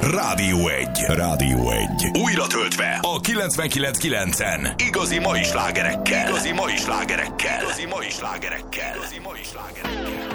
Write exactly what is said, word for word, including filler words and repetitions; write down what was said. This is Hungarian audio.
Rádió egy. Rádió egy. Újra töltve a kilencvenkilenc kilencen. Igazi mai slágerekkel. Igazi mai slágerekkel. Igazi mai slágerekkel. Igazi mai slágerekkel.